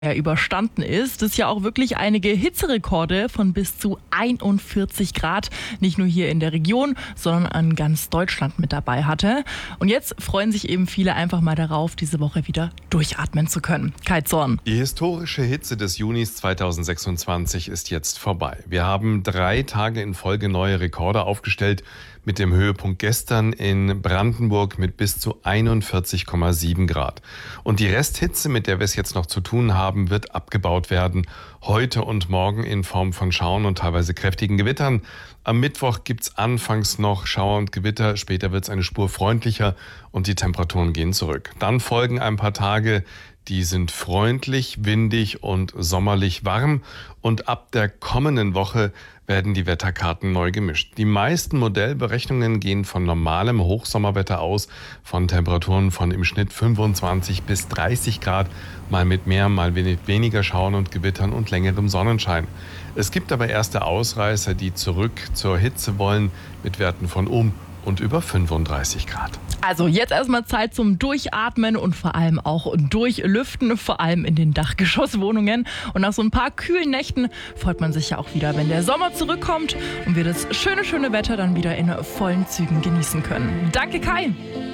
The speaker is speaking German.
überstanden ist, es ja auch wirklich einige Hitzerekorde von bis zu 41 Grad, nicht nur hier in der Region, sondern an ganz Deutschland mit dabei hatte. Und jetzt freuen sich eben viele einfach mal darauf, diese Woche wieder durchatmen zu können. Kai Zorn. Die historische Hitze des Junis 2026 ist jetzt vorbei. Wir haben 3 Tage in Folge neue Rekorde aufgestellt, mit dem Höhepunkt gestern in Brandenburg mit bis zu 41,7 Grad. Und die Resthitze, mit der wir es jetzt noch zu tun haben, wird abgebaut werden. Heute und morgen in Form von Schauern und teilweise kräftigen Gewittern. Am Mittwoch gibt's anfangs noch Schauer und Gewitter, später wird's eine Spur freundlicher und die Temperaturen gehen zurück. Dann folgen ein paar Tage, die sind freundlich, windig und sommerlich warm. Und ab der kommenden Woche werden die Wetterkarten neu gemischt. Die meisten Modellberechnungen gehen von normalem Hochsommerwetter aus, von Temperaturen von im Schnitt 25 bis 30 Grad, mal mit mehr, mal mit weniger Schauern und Gewittern und längerem Sonnenschein. Es gibt aber erste Ausreißer, die zurück zur Hitze wollen, mit Werten von und über 35 Grad. Also jetzt erstmal Zeit zum Durchatmen und vor allem auch Durchlüften, vor allem in den Dachgeschosswohnungen. Und nach so ein paar kühlen Nächten freut man sich ja auch wieder, wenn der Sommer zurückkommt und wir das schöne Wetter dann wieder in vollen Zügen genießen können. Danke, Kai.